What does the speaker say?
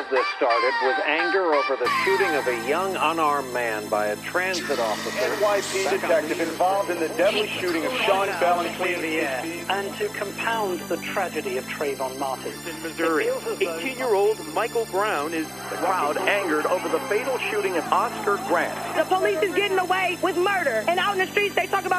of this started was anger over the shooting of a young unarmed man by a transit officer. NYPD detective involved in the deadly shooting of Sean Bell and clear the air. And to compound the tragedy of Trayvon Martin. In Missouri, 18-year-old Michael Brown is the crowd angered over the fatal shooting of Oscar Grant. The police is getting away with murder, and out in the streets they talk about